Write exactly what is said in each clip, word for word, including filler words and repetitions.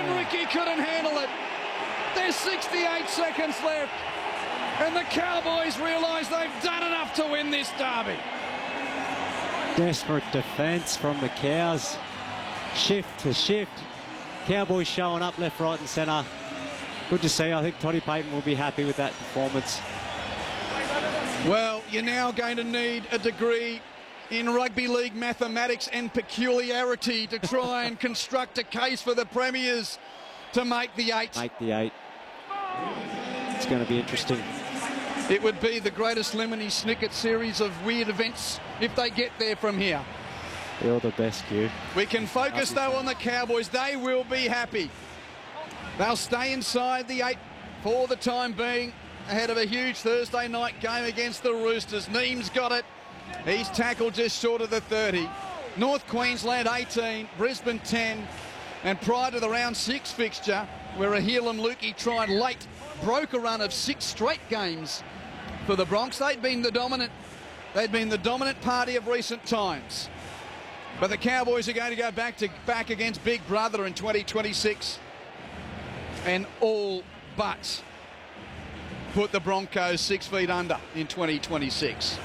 and Ricky couldn't handle it. There's sixty-eight seconds left, and the Cowboys realise they've done enough to win this derby. Desperate defence from the Cows. Shift to shift. Cowboys showing up left, right and centre. Good to see. I think Toddy Payten will be happy with that performance. Well, you're now going to need a degree in rugby league mathematics and peculiarity to try and construct a case for the Premiers to make the eight. Make the eight. It's going to be interesting. It would be the greatest Lemony Snicket series of weird events if they get there from here. You're the best, Q. We can focus, though, on the Cowboys. They will be happy. They'll stay inside the eight for the time being, ahead of a huge Thursday night game against the Roosters. Neem's got it. He's tackled just short of the thirty. North Queensland eighteen, Brisbane ten. And prior to the round six fixture, where Raheel and Lukey tried late, broke a run of six straight games for the Bronx. They'd been the dominant, they'd been the dominant party of recent times. But the Cowboys are going to go back to back against Big Brother in twenty twenty-six, and all but put the Broncos six feet under in twenty twenty-six.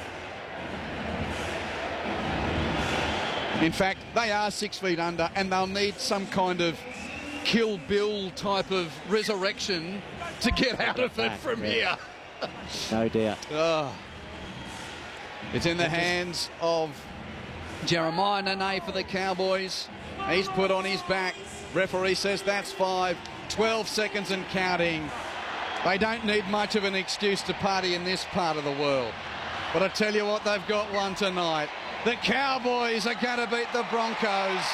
In fact, they are six feet under, and they'll need some kind of Kill Bill type of resurrection to get out of it from here. No doubt. Oh. It's in the hands of Jeremiah Nene for the Cowboys. He's put on his back. Referee says that's five. twelve seconds and counting. They don't need much of an excuse to party in this part of the world. But I tell you what, they've got one tonight. The Cowboys are going to beat the Broncos.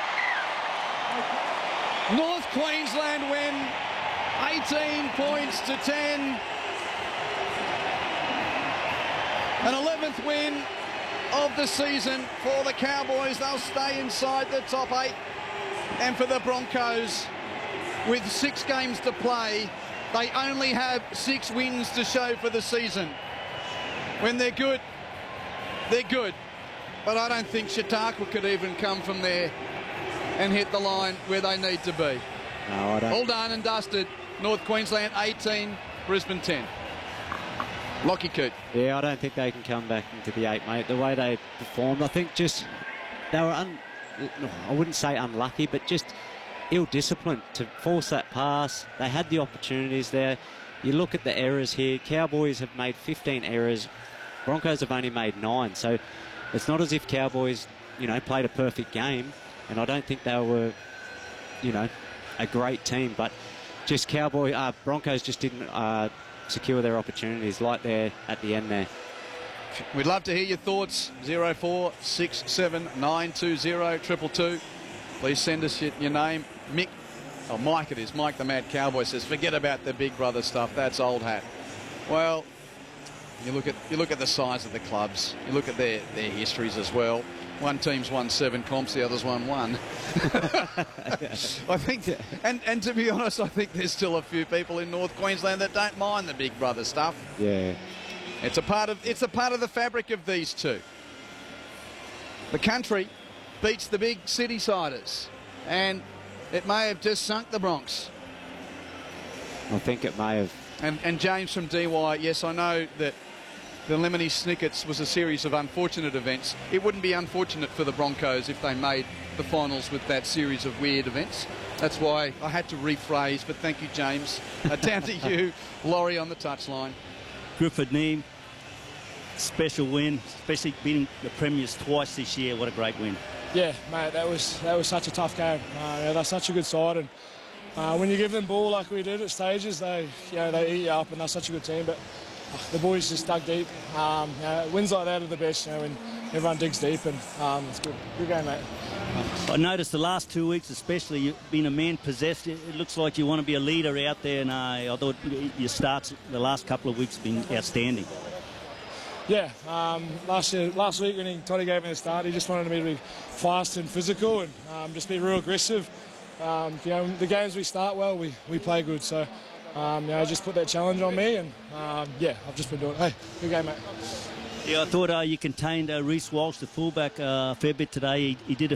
North Queensland win eighteen points to ten. An eleventh win of the season for the Cowboys. They'll stay inside the top eight. And for the Broncos, with six games to play, they only have six wins to show for the season. When they're good, they're good. But I don't think Chautauqua could even come from there and hit the line where they need to be. No, I don't. All done and dusted. North Queensland eighteen, Brisbane ten. Lockie Coote. Yeah, I don't think they can come back into the eight, mate. The way they performed, I think just they were, un, I wouldn't say unlucky, but just ill-disciplined to force that pass. They had the opportunities there. You look at the errors here. Cowboys have made fifteen errors. Broncos have only made nine. So it's not as if Cowboys, you know, played a perfect game. And I don't think they were, you know, a great team. But just Cowboy, uh, Broncos just didn't uh, secure their opportunities like there at the end there. We'd love to hear your thoughts. zero four six seven nine two zero two two two. Please send us your, your name. Mick, oh, Mike it is. Mike the Mad Cowboy says, forget about the Big Brother stuff. That's old hat. Well, you look at you look at the size of the clubs. You look at their, their histories as well. One team's won seven comps, the other's won one. I think, and, and to be honest, I think there's still a few people in North Queensland that don't mind the Big Brother stuff. Yeah. It's a part of it's a part of the fabric of these two. The country beats the big city-siders, and it may have just sunk the Bronx. I think it may have. And, and James from D Y, yes, I know that the Lemony Snickets was a series of unfortunate events. It wouldn't be unfortunate for the Broncos if they made the finals with that series of weird events. That's why I had to rephrase, but thank you, James. Uh, down to you, Laurie on the touchline. Griffith Neem, special win, especially beating the Premiers twice this year. What a great win. Yeah, mate, that was that was such a tough game. Uh, yeah, they're such a good side, and uh, when you give them ball like we did at stages, they you know they eat you up, and they're such a good team. But uh, the boys just dug deep. Um, you know, wins like that are the best, you know, when everyone digs deep, and um, it's good. Good game, mate. I noticed the last two weeks, especially, you've been a man possessed. It looks like you want to be a leader out there, and uh, I thought your starts the last couple of weeks have been outstanding. Yeah, um, last year, last week when he, Toddy gave me the start, he just wanted me to be fast and physical and um, just be real aggressive. Um, you know, the games we start well, we, we play good. So, um, you know, just put that challenge on me, and um, yeah, I've just been doing it. Hey, good game, mate. Yeah, I thought uh, you contained uh, Reece Walsh, the fullback, uh, a fair bit today. He, he did a